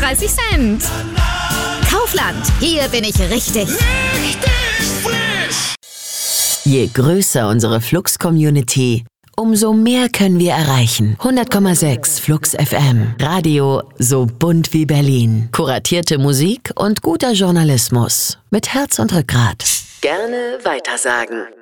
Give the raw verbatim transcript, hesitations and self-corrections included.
fünfunddreißig Cent. Kaufland, hier bin ich richtig. Richtig frisch! Je größer unsere Flux-Community, umso mehr können wir erreichen. hundert Komma sechs Flux F M. Radio so bunt wie Berlin. Kuratierte Musik und guter Journalismus. Mit Herz und Rückgrat. Gerne weitersagen.